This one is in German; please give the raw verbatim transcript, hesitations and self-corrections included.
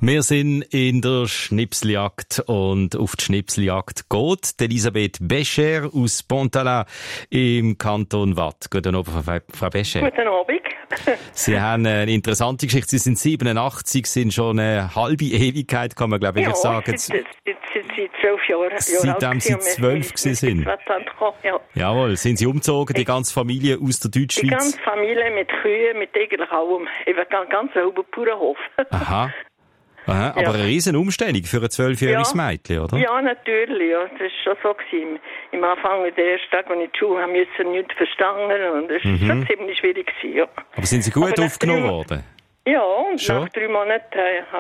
Wir sind in der Schnipseljagd und auf die Schnipseljagd geht Elisabeth Becher aus Pontala im Kanton Waadt. Guten Abend, Frau Becher. Guten Abend. Sie haben eine interessante Geschichte. Sie sind siebenundachtzig, sind schon eine halbe Ewigkeit, kann man glaube ich ja, sagen. Seit, seit, seit, seit zwölf Jahren. Seitdem Sie zwölf sind. Ja. Jawohl, sind Sie umgezogen, die ganze Familie aus der Deutschschweiz? Die ganze Familie mit Kühen, mit eigentlich allem. Eben ganz, ganz sauber Bauernhof. Aha. Aha, Ja. aber eine riesen Umstellung für ein zwölfjähriges Ja. Mädchen, oder? Ja, natürlich, ja. Das war schon so gewesen. Im Anfang, mit der ersten Tag, als ich in die Schule haben musste, nichts verstanden. Und das war Mhm. schon ziemlich schwierig gewesen, ja. Aber sind Sie gut Aber nach aufgenommen drei- worden? Ja, und Schon? nach drei Monaten äh,